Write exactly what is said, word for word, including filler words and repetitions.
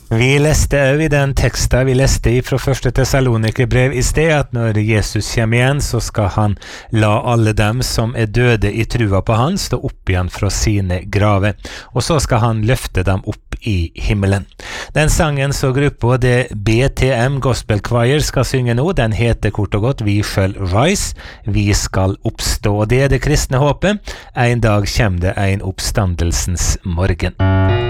Vi leste også i den teksten vi leste fra første Tessalonikerbrev i sted, at når Jesus kommer igjen, så skal han la alle dem som er døde i trua på han, stå opp igjen fra sine grave, og så skal han løfte dem opp i himmelen. Den sangen så gruppa det B T M Gospel Choir skal synge nå, den heter kort og godt Vi shall rise, vi skal oppstå, og det er det kristne håpet. En dag kommer det en oppstandelsens morgen.